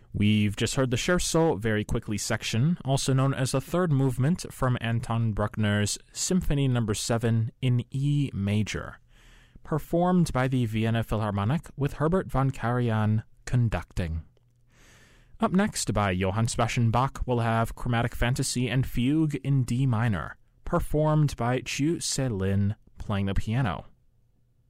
We've just heard the Scherzo very quickly section, also known as the third movement from Anton Bruckner's Symphony No. 7 in E major, performed by the Vienna Philharmonic with Herbert von Karajan conducting. Up next, by Johann Sebastian Bach, we'll have Chromatic Fantasy and Fugue in D minor, performed by Chiu Se-lin playing the piano.